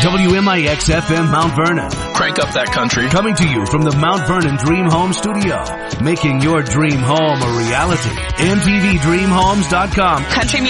WMIX-FM Mount Vernon. Crank up that country. Coming to you from the Mount Vernon Dream Home Studio. Making your dream home a reality. MTVDreamHomes.com. Country music.